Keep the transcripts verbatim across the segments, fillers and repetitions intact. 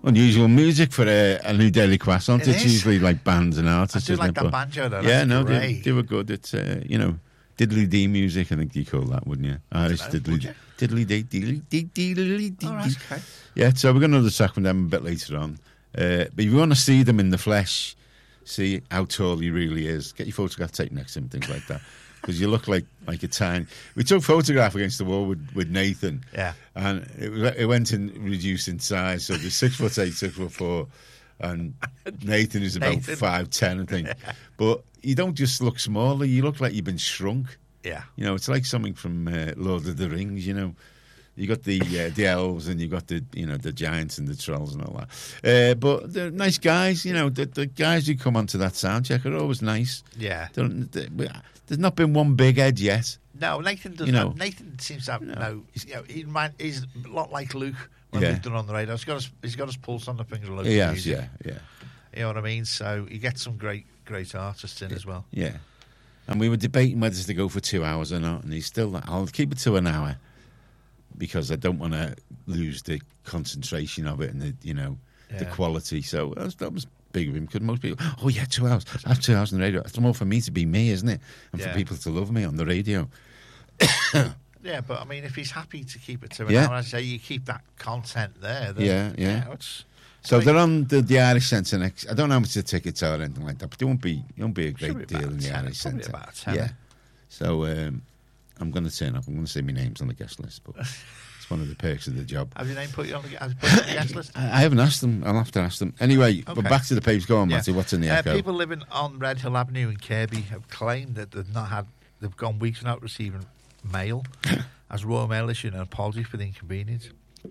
unusual music for a, a new Daily Croissant. It It's is. usually like bands and artists. I do isn't like it? that But- banjo, though. Yeah, That's no, they, great. they were good. It's, uh, you know, diddly dee music, I think you call that, wouldn't you? Irish know, diddly would you? diddly dee, diddly dee, diddly dee. Oh, right, okay. Yeah, so we're going to another track from them a bit later on. Uh, but if you want to see them in the flesh, see how tall he really is, get your photograph taken next to him, things like that. Because you look like like a tiny. We took a photograph against the wall with, with Nathan. Yeah. And it, was- it went in reduced in size. So there's six foot eight, six foot four. And Nathan is about Nathan. five ten, I think. But you don't just look smaller, you look like you've been shrunk. Yeah. You know, it's like something from uh, Lord of the Rings, you know. You got the uh, the elves and you got the you know the giants and the trolls and all that. Uh, but they're nice guys, you know. The, the guys who come onto that sound check are always nice. Yeah. They're- they- there's not been one big head yet. No, Nathan doesn't. You know. have, Nathan seems to have no. You know, he remind, he's a lot like Luke when Yeah. we've done on the radio. He's got his, he's got his pulse on the finger of local He has, music. yeah, yeah, You know what I mean? So you get some great, great artists in as well. yeah. And we were debating whether to go for two hours or not, and he's still like, I'll keep it to an hour because I don't want to lose the concentration of it and the you know the Yeah. quality. So that was, that was big of him because most people, oh yeah, two hours. I have two hours on the radio. It's more for me to be me, isn't it? And Yeah. for people to love me on the radio. Yeah, but I mean, if he's happy to keep it to an Yeah. hour, I say you keep that content there. Then, Yeah, yeah. You know, it's, So I mean, they're on the, the Irish Centre next. I don't know how much the tickets are or anything like that, but there won't be it won't be a should great be deal about in the ten, Irish probably Centre. about a ten. Yeah. So um, I'm going to turn up. I'm going to say my name's on the guest list, but it's one of the perks of the job. Have your name put you on the, have you put you on the guest list? I, I haven't asked them. I'll have to ask them. Anyway, but Okay. back to the papers. Go on, Yeah. Matty. What's in the Uh, echo? people living on Red Hill Avenue in Kirby have claimed that they've not had, they've gone weeks without receiving mail, as Royal Mail issued an apology for the inconvenience.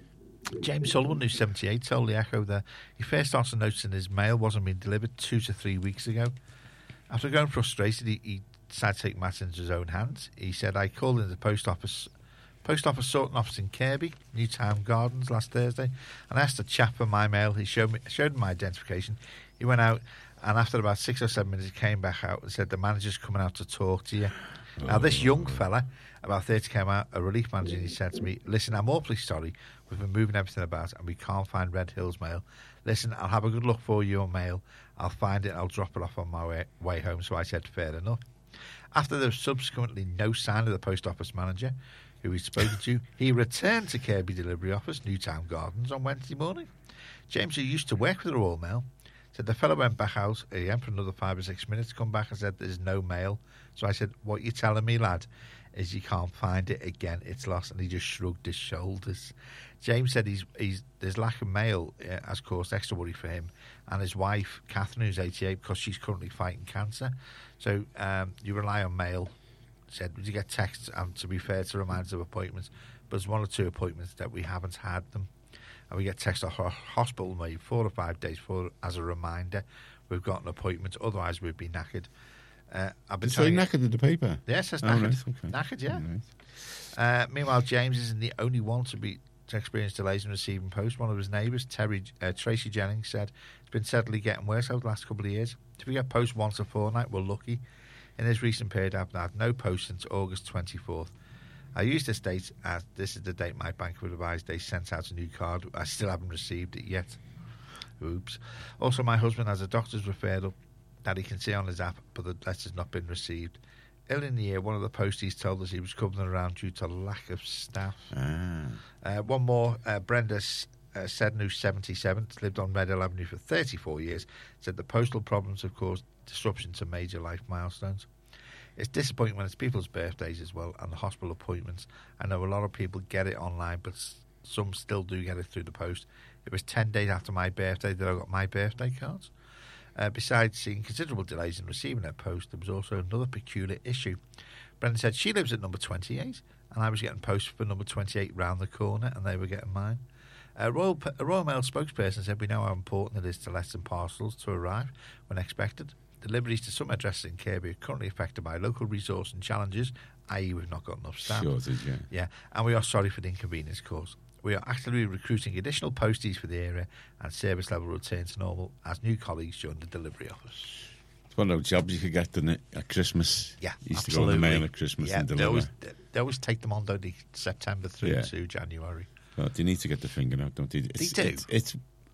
James Sullivan, who's seventy-eight, told the Echo that he first started noticing his mail wasn't being delivered two to three weeks ago. After going frustrated, he, he decided to take matters into his own hands. He said, I called into the post office post office sorting office in Kirby, Newtown Gardens, last Thursday, and asked a chap for my mail. He showed me showed him my identification. He went out, and after about six or seven minutes, he came back out and said, the manager's coming out to talk to you. Now, this young fella, about thirty, came out, a relief manager, and he said to me, listen, I'm awfully sorry. We've been moving everything about, and we can't find Red Hills mail. Listen, I'll have a good look for your mail. I'll find it, and I'll drop it off on my way, way home. So I said, fair enough. After there was subsequently no sign of the post office manager, who he'd spoken to, he returned to Kirby Delivery Office, Newtown Gardens, on Wednesday morning. James, who used to work with the Royal Mail, said the fellow went back out again for another five or six minutes, come back and said there's no mail. So I said, what you telling me, lad, is you can't find it again, it's lost. And he just shrugged his shoulders. James said he's, he's there's lack of mail uh, has caused extra worry for him and his wife, Catherine, who's eighty-eight, because she's currently fighting cancer. So um, you rely on mail. Said, would you get texts? And to be fair, to reminders of appointments, but there's one or two appointments that we haven't had them. And we get text off our hospital maybe four or five days for as a reminder we've got an appointment, otherwise we'd be knackered. Uh, I've been It's like trying to- knackered at the paper. Yes, that's Oh, knackered. right, okay. Knackered, yeah. All right. Uh, meanwhile, James isn't the only one to be to experience delays in receiving post. One of his neighbours, Terry uh, Tracy Jennings, said it's been steadily getting worse over the last couple of years. If we get post once a fortnight, we're lucky. In this recent period, I've had no post since August twenty-fourth. I used this date as this is the date my bank would advise they sent out a new card. I still haven't received it yet. Oops. Also, my husband has a doctor's referral that he can see on his app, but the letter's not been received. Early in the year, one of the posties told us he was coming around due to lack of staff. Ah. Uh, one more, uh, Brenda S- uh, Seddon, who's seventy-seven, lived on Red Hill Avenue for thirty-four years, said the postal problems have caused disruption to major life milestones. It's disappointing when it's people's birthdays as well and the hospital appointments. I know a lot of people get it online, but s- some still do get it through the post. It was ten days after my birthday that I got my birthday cards. Uh, besides seeing considerable delays in receiving her post, there was also another peculiar issue. Brenda said she lives at number twenty-eight, and I was getting posts for number twenty-eight round the corner, and they were getting mine. A Royal, a Royal Mail spokesperson said, we know how important it is to letters and parcels to arrive when expected. Deliveries to some addresses in Kirby are currently affected by local resource and challenges, that is we've not got enough staff. Shortage, yeah. Yeah, and we are sorry for the inconvenience caused. We are actively recruiting additional posties for the area, and service level will return to normal as new colleagues join the delivery office. It's one of those jobs you could get, didn't it, at Christmas? Yeah, You used absolutely. to go on the mail at Christmas yeah, and they deliver. always, they always take them on, don't they, September through Yeah. to January. Well, they need to get the finger out, don't they? It's, do. It's, it's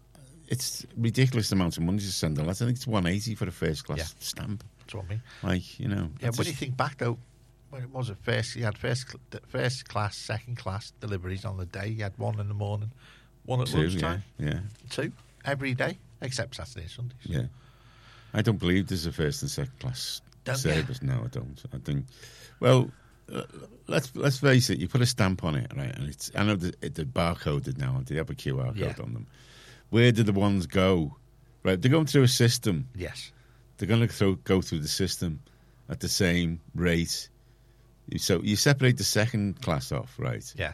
it's ridiculous amount of money to send a letter. I think it's one eighty for a first class Yeah. stamp. That's what I mean. Like, you know. Yeah, that's when just- you think back though, when it was at first, you had first cl- first class, second class deliveries on the day. You had one in the morning, one at two, lunchtime, yeah, yeah, two every day except Saturday and Sundays. yeah. I don't believe there's a first and second class Don't you? service. No, I don't. I think, well, uh, let's let's face it. You put a stamp on it, right? And it's I know the, it, they're barcoded now. They have a Q R code Yeah. on them. Where do the ones go? Right, they're going through a system. Yes. They're going to throw, go through the system at the same rate. You- So you separate the second class off, right? Yeah.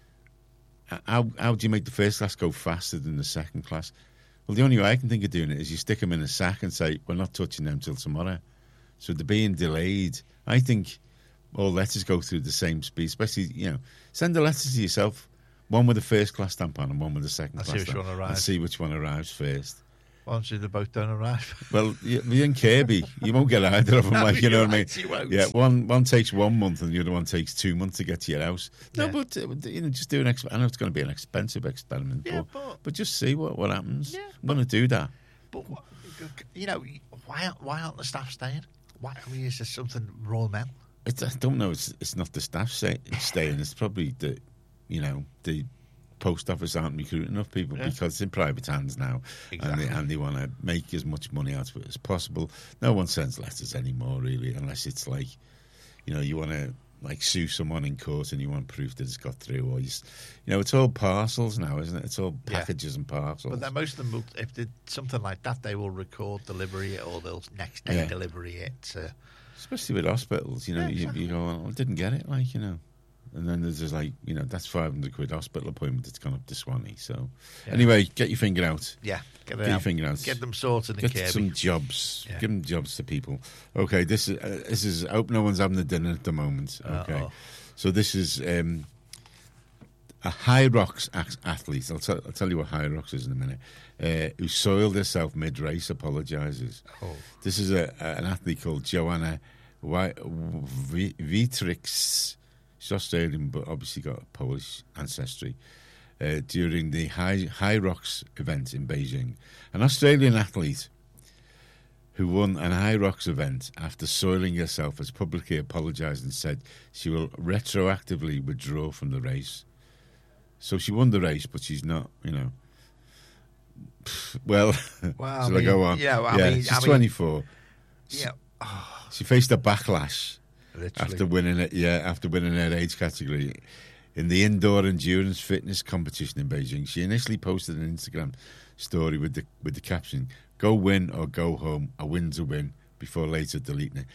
How how do you make the first class go faster than the second class? Well, the only way I can think of doing it is you stick them in a sack and say, we're not touching them till tomorrow. So they're being delayed. I think all letters go through the same speed, especially, you know, send a letter to yourself, one with a first class stamp on and one with a second And see class which stamp. one arrives. And see which one arrives first. Why don't you they both don't arrive? Well, you, you and Kirby, you won't get either of them, No, like, you know you're what I mean? right, you won't. Yeah, one one takes one month and the other one takes two months to get to your house. No, Yeah. but, uh, you know, just do an experiment. I know it's going to be an expensive experiment, Yeah, but, but- but just see what, what happens. Yeah, I'm going to do that. But what- you know, why aren't- why aren't the staff staying? Why I mean, is there something Royal Mail? It's, I don't know. It's it's not the staff say, staying. It's probably the, you know, the post office aren't recruiting enough people Yeah. because it's in private hands now, Exactly. and they, and they want to make as much money out of it as possible. No one sends letters anymore, really, unless it's like, you know, you want to like sue someone in court and you want proof that it's got through, or you, s- you know, it's all parcels now, isn't it? It's all Yeah. packages and parcels. But then most of them, will, if they something like that, they will record delivery it or they'll next day Yeah. delivery it. Uh, Especially with hospitals, you know, Yeah, you, exactly. you go, well, I didn't get it, like, you know. And then there's just like, you know, that's five hundred quid hospital appointment that's gone up to Swanee. So, Yeah. anyway, get your finger out. yeah, get, it Get your out. finger out. Get them sorted in Get Kirby. some jobs. Yeah. Give them jobs to people. Okay, this is, uh, this is, I hope no one's having a dinner at the moment. Okay. Uh-oh. So this is um, a High Rocks ac- athlete. I'll, t- I'll tell you what High Rocks is in a minute. Uh, who soiled herself mid-race, apologises. Oh. This is a, a, an athlete called Joanna Wi- V- Vitrix. She's Australian, but obviously got Polish ancestry. Uh, during the High, High Rocks event in Beijing, an Australian athlete who won an High Rocks event after soiling herself has publicly apologised and said she will retroactively withdraw from the race. So she won the race, but she's not, you know. Well, Well, shall I I go mean, on? yeah, well, I yeah, mean- she's I mean- twenty-four. Yeah, She faced a backlash literally. after winning it. Yeah, after winning her age category in the indoor endurance fitness competition in Beijing. She initially posted an Instagram story with the with the caption "Go win or go home. A win's a win." Before later deleting it.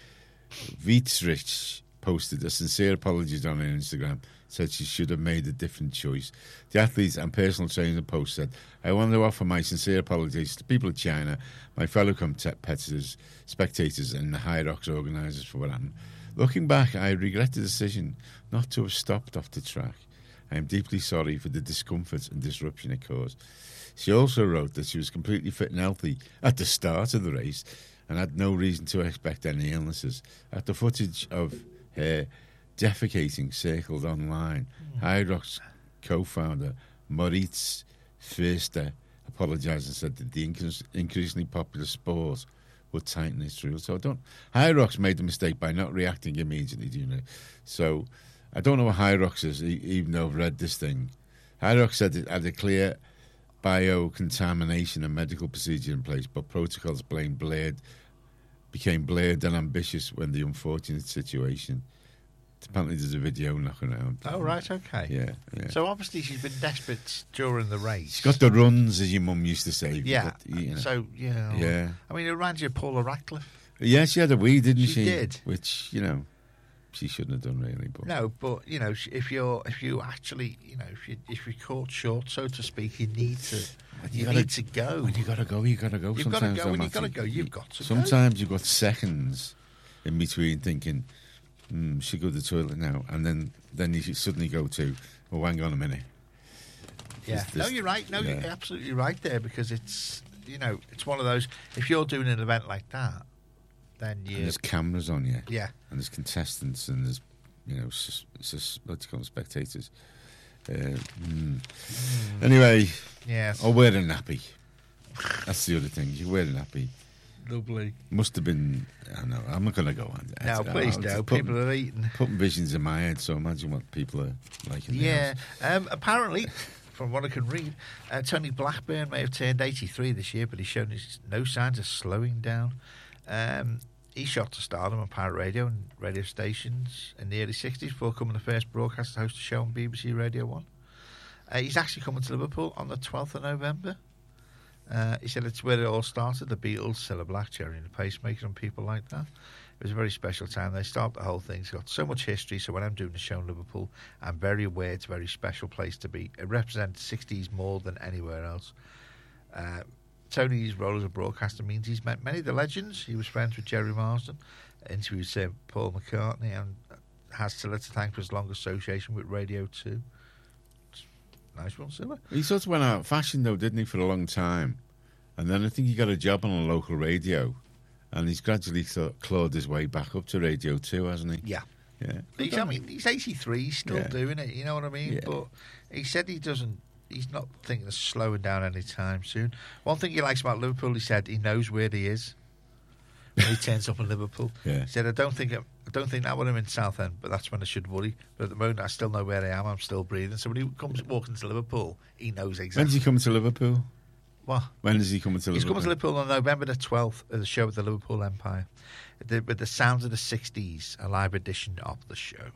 Vietrich posted a sincere apology on her Instagram. Said she should have made a different choice. The athlete and personal trainer in the post said, "I want to offer my sincere apologies to the people of China, my fellow competitors, spectators, and the High Rocks organisers for what happened. Looking back, I regret the decision not to have stopped off the track. I am deeply sorry for the discomfort and disruption it caused." She also wrote that she was completely fit and healthy at the start of the race and had no reason to expect any illnesses. After footage of her defecating circled online, High Rocks co-founder Moritz Förster apologised and said that the incre- increasingly popular sport would tighten its rules. So I don't. High Rocks made the mistake by not reacting immediately, do you know? So I don't know what High Rocks is, e- even though I've read this thing. High Rocks said it had a clear biocontamination and medical procedure in place, but protocols blame blurred, became blurred and ambitious when the unfortunate situation. Apparently, there's a video knocking around. Oh, right, okay. Yeah, yeah. So obviously she's been desperate during the race. She's got the runs, as your mum used to say. yeah. But, you know. So yeah. Yeah. I mean, it reminds you of Paula Radcliffe. Yeah, she had a wee, didn't she? She did. Which, you know, she shouldn't have done really. But No, but you know, sh- if you're if you actually, you know, if you if you're caught short, so to speak, you need to you, gotta- need to go. when you got to go, you got to go. You've got to Sometimes, go. though, When you've got to Matthew, go, you've got to go. Sometimes you've got seconds in between thinking, hmm, should go to the toilet now. And then, then you should suddenly go to, oh, hang on a minute. Yeah. This- No, this- you're right. No, yeah. you're absolutely right there because it's you know it's one of those. If you're doing an event like that, then And you there's cameras on you. yeah. And there's contestants and there's, you know, sus, sus, what do you call them, spectators. Uh, hmm. Anyway, Yes. I'll wear a nappy. That's the other thing. You're wearing happy. Lovely. Must have been. I know. I'm not going to go on. No, please no. People are eating. Putting visions in my head. So imagine what people are like. In yeah. Um, apparently, from what I can read, uh, Tony Blackburn may have turned eighty-three this year, but he's shown his, no signs of slowing down. Um, he shot to stardom on pirate radio and radio stations in the early sixties before becoming the first broadcaster to host a show on B B C Radio One. Uh, he's actually coming to Liverpool on the twelfth of November. Uh, he said it's where it all started, the Beatles, Cilla Black, Cherry and the Pacemaker and people like that. It was a very special time. They started the whole thing. It's got so much history, so when I'm doing the show in Liverpool, I'm very aware it's a very special place to be. It represents the sixties more than anywhere else. Uh, Tony's role as a broadcaster means he's met many of the legends. He was friends with Jerry Marsden, interviewed Sir Paul McCartney, and has Cilla to thank for his long association with Radio two. Nice one, Cilla. He sort of went out of fashion, though, didn't he, for a long time? And then I think he got a job on a local radio, and he's gradually sort of clawed his way back up to Radio two, hasn't he? Yeah. Yeah. He's, I mean, he's eighty-three, he's still yeah. doing it, you know what I mean? Yeah. But he said he doesn't, he's not thinking of slowing down anytime soon. One thing he likes about Liverpool, he said, he knows where he is when he turns up in Liverpool. Yeah. He said, I don't think I don't think that when I'm in Southend, but that's when I should worry. But at the moment, I still know where I am. I'm still breathing. So when he comes walking to Liverpool, he knows exactly. When's he coming to Liverpool? What? When is he coming to He's Liverpool? coming to Liverpool on November the twelfth at the show at the Liverpool Empire. The, with the sounds of the sixties, a live edition of the show.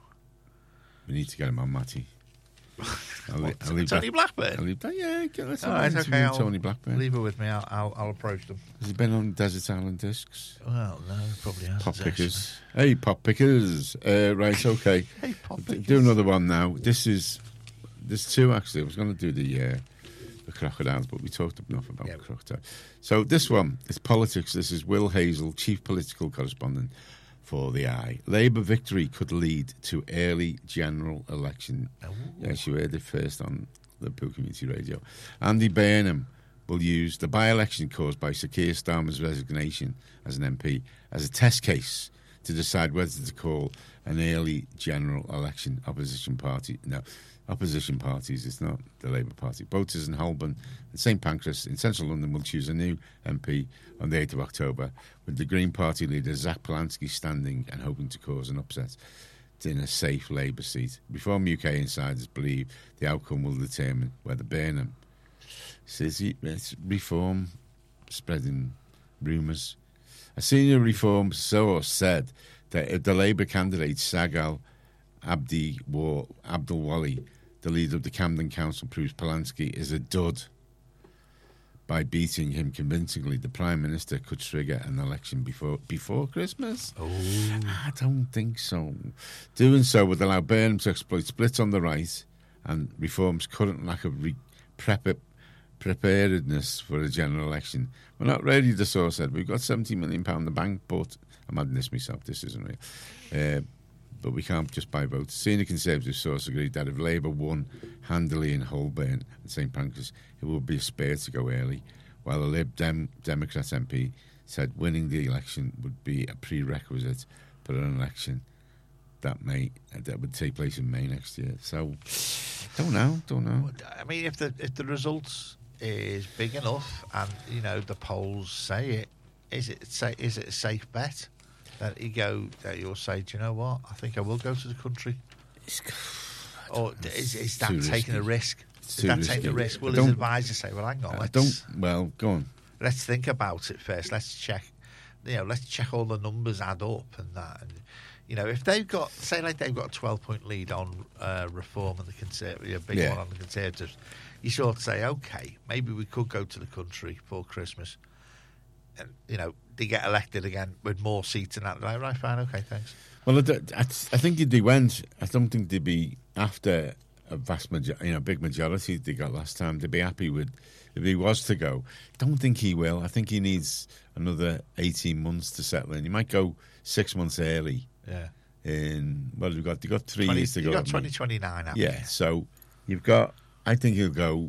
We need to get him on, Matty. I'll, What, I'll leave Tony that, Blackburn? I'll leave that, yeah, get, let's All have right, an okay, interview with I'll Tony Blackburn. leave it with me. I'll, I'll, I'll approach them. Has he been on Desert Island Discs? Well, no, probably hasn't. Pop Pickers. Hey, Pop Pickers. Uh, right, okay. Hey, Pop D- Pickers. Do another one now. This is, there's two actually. I was going to do the uh, the crocodiles, but we talked enough about Yeah. the crocodile. So this one is politics. This is Will Hazel, chief political correspondent for The Eye. Labour victory could lead to early general election. Oh. Yes, you heard it first on Liverpool Community Radio. Andy Burnham will use the by-election caused by Sir Keir Starmer's resignation as an M P as a test case to decide whether to call an early general election. Opposition party, no, opposition parties, it's not the Labour Party. Voters in Holborn and St Pancras in central London will choose a new M P on the eighth of October, with the Green Party leader Zach Polanski standing and hoping to cause an upset in a safe Labour seat. Reform U K insiders believe the outcome will determine whether Burnham says he, it's Reform spreading rumours. A senior Reform source said that if the Labour candidate Sagal Abdi War, Abdul Wali, the leader of the Camden Council, proves Polanski is a dud by beating him convincingly, the Prime Minister could trigger an election before before Christmas. Oh. I don't think so. Doing so would allow Burnham to exploit splits on the right and Reform's current lack of re- prep- preparedness for a general election. We're not ready, the source said. We've got seventy million pounds in the bank, but I'm adding this myself, this isn't real. Uh, but we can't just buy votes. Senior Conservative source agreed that if Labour won handily in Holborn and St Pancras, it would be a spare to go early, while the Lib Dem- Democrat M P said winning the election would be a prerequisite for an election that may that would take place in May next year. So, don't know, don't know. I mean, if the if the results is big enough, and you know the polls say it, is it say is it a safe bet that you go that you'll say, do you know what? I think I will go to the country. It's, Or is, is that too taking risky. a risk? It's Is too that risky. taking a risk? Will I his don't- advisor say, well, hang on, I let's, don't. Well, go on. let's think about it first. Let's check, you know, let's check all the numbers add up and that. And, you know, if they've got, say, like they've got a twelve-point lead on uh, Reform and the Conservatives, a big Yeah. one on the Conservatives, you sort of say, okay, maybe we could go to the country for Christmas. And, you know, they get elected again with more seats and that. They're like, right, fine, okay, thanks. Well, I, I I think if they went, I don't think they'd be after a vast majority, you know, big majority they got last time. They'd be happy with if he was to go. Don't think he will. I think he needs another eighteen months to settle in. He might go six months early. Yeah. In well, we've got they got three twenty, years to you go. got haven't twenty we? twenty-nine, haven't Yeah, you? so you've got. I think he'll go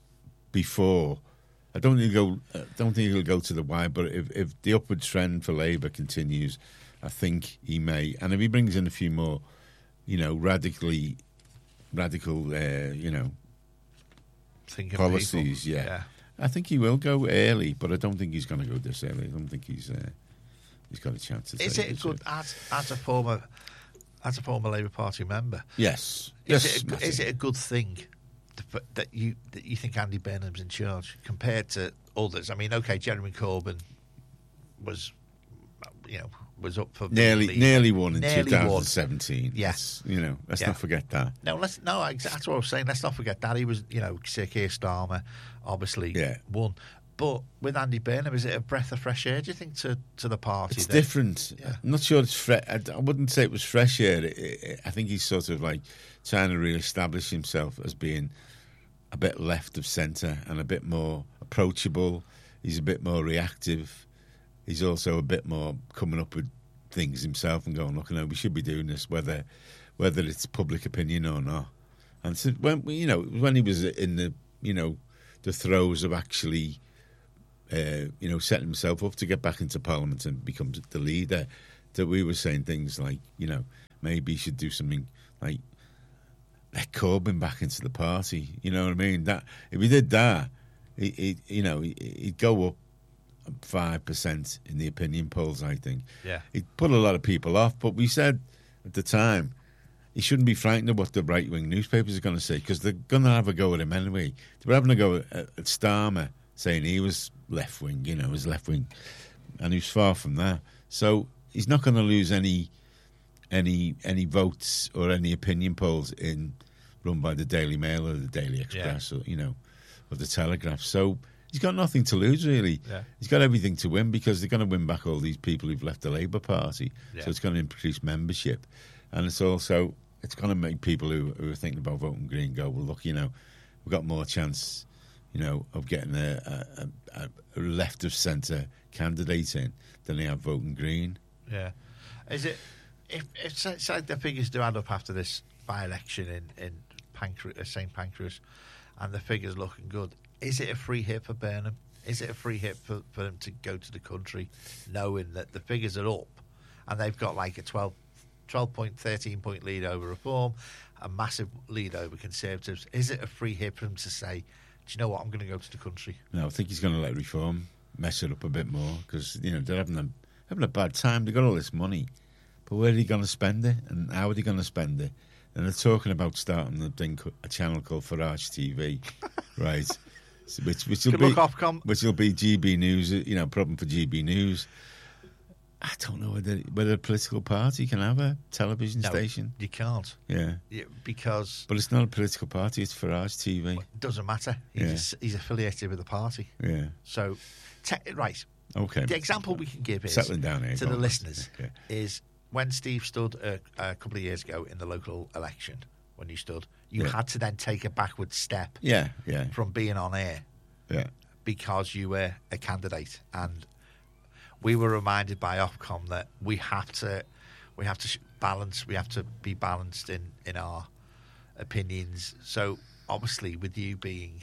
before. I don't think he'll go. I don't think he'll go to the Y. But if if the upward trend for Labour continues, I think he may. And if he brings in a few more, you know, radically, radical, uh, you know, Thinking policies, people. yeah. I think he will go early, but I don't think he's going to go this early. I don't think he's uh, he's got a chance to. Is take it a good as as a former as a former Labour Party member? Yes. Is yes. it a, is it a good thing to, that you that you think Andy Burnham's in charge compared to others? I mean, okay, Jeremy Corbyn was, you know, was up for nearly lead. nearly won in nearly twenty seventeen. Won. Yes, you know, let's yeah. not forget that. No, let's no. That's what I was saying. Let's not forget that he was, you know, Sir Keir Starmer, obviously yeah. won. But with Andy Burnham, is it a breath of fresh air? Do you think to, to the party? It's that, different. Yeah. I'm not sure it's fresh. I, I wouldn't say it was fresh air. It, it, I think he's sort of like trying to re-establish himself as being a bit left of centre and a bit more approachable. He's a bit more reactive. He's also a bit more coming up with things himself and going, look, no, we should be doing this, whether whether it's public opinion or not. And so when you know when he was in the you know the throes of actually uh, you know setting himself up to get back into Parliament and become the leader, that we were saying things like, you know, maybe he should do something like let Corbyn back into the party. You know what I mean? That if he did that, he, he you know he, he'd go up five percent in the opinion polls, I think. Yeah. It put a lot of people off, but we said at the time he shouldn't be frightened of what the right-wing newspapers are going to say, because they're going to have a go at him anyway. They were having a go at, at Starmer, saying he was left-wing, you know, he was left-wing, and he was far from that. So he's not going to lose any any any votes or any opinion polls in run by the Daily Mail or the Daily Express, yeah. or, you know, or the Telegraph. So he's got nothing to lose, really. Yeah. He's got everything to win, because they're going to win back all these people who've left the Labour Party. Yeah. So it's going to increase membership. And it's also, it's going to make people who, who are thinking about voting Green go, well, look, you know, we've got more chance, you know, of getting a, a, a, a left of centre candidate in than they have voting Green. Yeah. Is it, if, if say like the figures do add up after this by-election in, in Pancras, Saint Pancras, and the figures looking good, is it a free hit for Burnham? Is it a free hit for, for them to go to the country knowing that the figures are up and they've got like a twelve, twelve point, thirteen point lead over Reform, a massive lead over Conservatives? Is it a free hit for him to say, do you know what, I'm going to go to the country? No, I think he's going to let Reform mess it up a bit more, because, you know, they're having a, having a bad time. They've got all this money, but where are they going to spend it, and how are they going to spend it? And they're talking about starting a, thing, a channel called Farage T V, right? Which, which will Good be, luck, Ofcom. which will be G B News, you know, problem for G B News. I don't know whether whether a political party can have a television No, station. you can't. Yeah. Yeah, because But it's not a political party, it's Farage T V. it doesn't matter. He's, Yeah. he's affiliated with the party. Yeah. So, te- right. Okay. The example we can give is Settling down here, to go the on. listeners Okay. is when Steve stood a, a couple of years ago in the local election, when you stood, you Yeah. had to then take a backward step Yeah, yeah, from being on air yeah. because you were a candidate, and we were reminded by Ofcom that we have to we have to sh- balance we have to be balanced in, in our opinions. So obviously with you being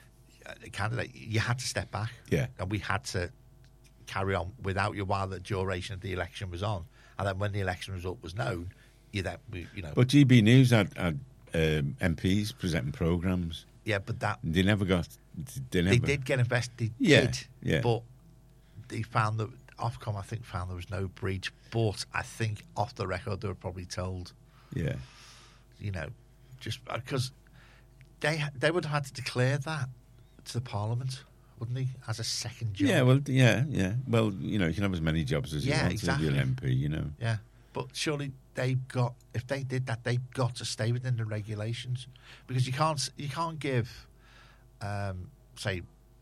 a candidate, you had to step back, Yeah. and we had to carry on without you while the duration of the election was on, and then when the election result was known, you then we, you know But G B News had, had um, M Ps presenting programmes. yeah but that They never got. They never. they did get invested, they Yeah, did, yeah. but they found that Ofcom, I think, found there was no breach. But I think off the record, they were probably told, Yeah. you know, just because they they would have had to declare that to the Parliament, wouldn't they, as a second job? Yeah. Well. Yeah. Yeah. Well, you know, you can have as many jobs as you Yeah, want exactly. to be an M P. You know. Yeah, but surely they've got. If they did that, they've got to stay within the regulations, because you can't you can't give, um, say,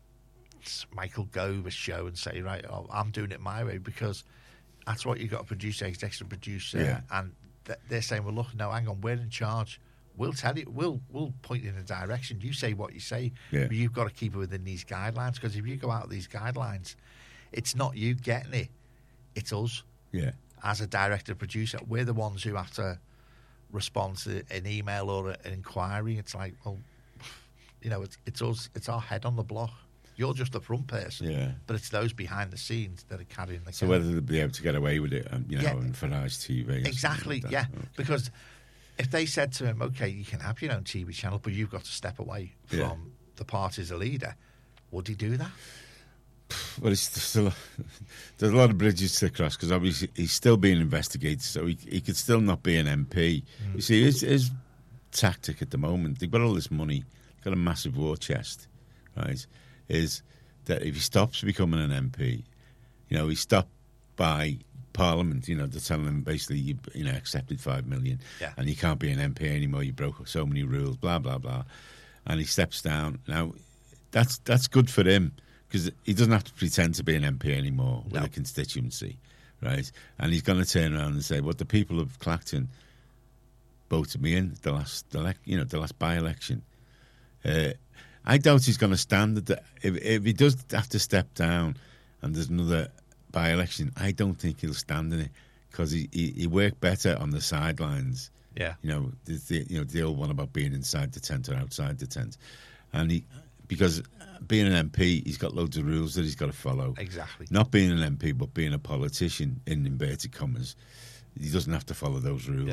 Michael Gove a show and say, right, oh, I'm doing it my way, because that's what you've got to produce, executive producer, Yeah. and th- they're saying, well, look, no, hang on, we're in charge. We'll tell you, we'll we'll point you in a direction. You say what you say, Yeah. but you've got to keep it within these guidelines, because if you go out of these guidelines, it's not you getting it, it's us. Yeah. As a director producer, we're the ones who have to respond to an email or a, an inquiry. It's like, well, you know, it's it's us, it's our head on the block. You're just the front person, Yeah. but it's those behind the scenes that are carrying the. So can. whether they'll be able to get away with it, um, you know, Yeah. on Farage T V. or something Exactly, like that. yeah, Okay. because if they said to him, "Okay, you can have your own T V channel, but you've got to step away from Yeah. the party as a leader," Would he do that? Well, it's still, there's a lot of bridges to cross because obviously he's still being investigated, so he, he could still not be an M P. Mm. You see, his, his tactic at the moment, they've got all this money, they've got a massive war chest, right, is that if he stops becoming an M P, you know, he's stopped by Parliament, you know, they're telling him basically, you, you know, accepted five million yeah. and you can't be an M P anymore, you broke so many rules, blah, blah, blah. And he steps down. Now, that's that's good for him because he doesn't have to pretend to be an M P anymore with no. a constituency, right? And he's going to turn around and say, well, the people of Clacton voted me in the last, the, you know, the last by-election. Uh, I doubt he's going to stand at the, if, if he does have to step down and there's another by-election, I don't think he'll stand in it because he, he, he worked better on the sidelines. Yeah, you know, the, the, you know, the old one about being inside the tent or outside the tent, and he, because being an M P, he's got loads of rules that he's got to follow. Exactly. Not being an M P, but being a politician in inverted commas, he doesn't have to follow those rules.